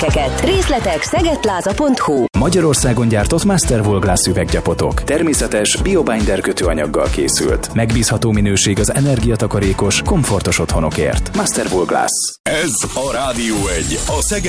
Részletek szegedplaza.hu. Magyarországon gyártott Masterwool Glass üveggyapotok. Természetes, biobinder kötőanyaggal készült. Megbízható minőség az energiatakarékos, komfortos otthonokért. Masterwool Glass. Ez a Rádió 1, a Szegedi